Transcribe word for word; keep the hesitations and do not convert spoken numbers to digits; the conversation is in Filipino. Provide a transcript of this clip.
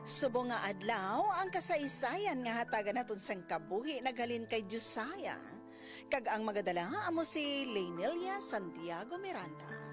Subong nga adlaw ang kasaysayan nga hatagan naton sang kabuhi naghalin kay Josiah. Kag ang magadala amo si Leinelia Santiago Miranda.